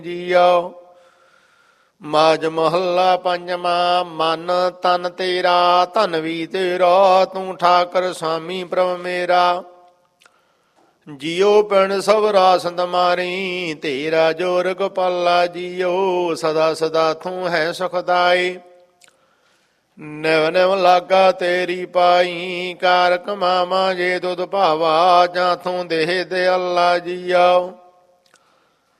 JIO. Majh ਮਹੱਲਾ ਪੰਜਵਾਂ। ਮਨ ਤਨ ਤੇਰਾ ਧਨ ਵੀ ਤੇਰਾ, ਤੂੰ ਠਾਕਰ ਸੁਆਮੀ ਪ੍ਰਭ ਮੇਰਾ। ਜੀਓ ਪਿੰਡ ਸਭ ਰਾਸ ਤੁਮਾਰੀ, ਤੇਰਾ ਜੋਰ ਗੋਪਾਲਾ ਜੀਓ। ਸਦਾ ਸਦਾ ਤੂੰ ਹੈ ਸੁਖਦਾਈ, ਨਿਵ ਨਿਵ ਲਾਗਾ ਤੇਰੀ ਪਾਈ। ਕਾਰ ਕਮਾਵਾਂ ਜੇ ਦੁੱਧ ਭਾਵਾ, ਜਾਂ ਤੂੰ ਦੇਹ ਦੇ ਅੱਲਾ ਜੀਓ।